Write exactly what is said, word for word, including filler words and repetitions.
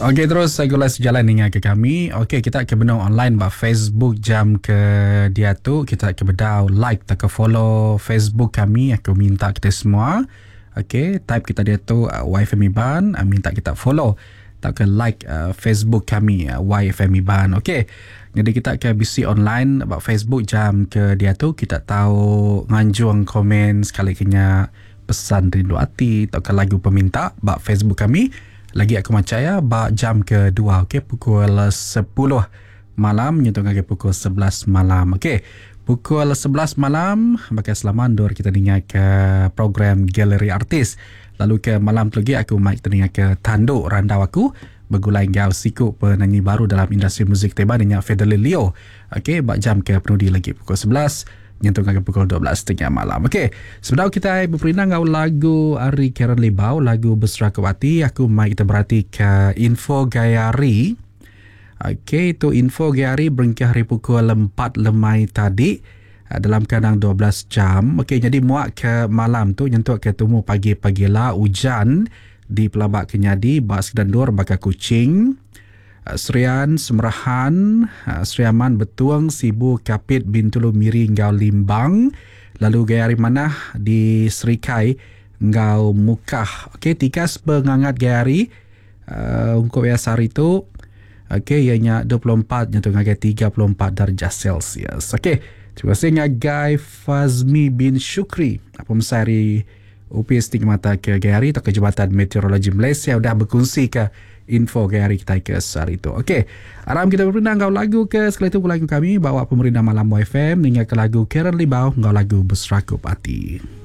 Okey, terus saya gula sejalan dengan ke kami. Okey, kita ke benang online bah Facebook jam ke dia tu. Kita ke bedau like tak ke follow Facebook kami. Aku minta kita semua. Okey, type kita dia tu uh, Y F M Iban. Uh, minta kita follow. Tak ke like uh, Facebook kami uh, Y F M Iban. Okey. Jadi kita ke B C online about Facebook jam ke dia tu. Kita tahu nganjuang komen sekali kena pesan rindu hati atau ke lagu peminta bak Facebook kami. Lagi aku percaya bak jam kedua, okey, pukul sepuluh malam nyentuh ke pukul sebelas malam. Okey, pukul sebelas malam bakal selamat dor kita dengar ke program Galeri Artis. Lalu ke malam tu lagi aku mic dengar ke Tanduk Randau aku bergulai gau siku penyanyi baru dalam industri muzik Teba dengan Federly Leo. Okey, bak jam ke penudi lagi pukul sebelas nyentuh ke pukul dua belas tiga puluh malam. Okey, sebenarnya kita berperinang ngau lagu Ari Karen Libau, lagu Besra Kewati. Aku mai kita berhati ke info Gayari. Okey, itu info Gayari berengkah hari pukul empat lemai tadi dalam kadang dua belas jam. Okey, jadi muak ke malam tu nyentuh ke temu pagi-pagi lah hujan di Pelabak Kenyadi, Bas Dandur, Bakar Kucing. Serian, Semerahan, Seriaman, Betuang, Sibu, Kapit, Bintulu, Miri, Ngau Limbang. Lalu Gayari Manah di Serikai, Ngau Mukah. Okey, tikas pengangat Gayari. Uh, untuk biasa hari itu, okey, ianya dua puluh empat, nyentuh ngagai tiga puluh empat darjah Celsius. Okey, terima kasih ngagai Fazmi bin Syukri. Apa mesari U P S Stigmata ke Gayari atau ke Jabatan Meteorologi Malaysia sudah berkongsi ke info Gayari kita ke hari itu. Okey, aram kita berpindah ngau lagu ke sekali itu lagu kami bawa pemerintah malam Y F M dengan ke lagu Karen Libau ngau lagu Besra Kewati.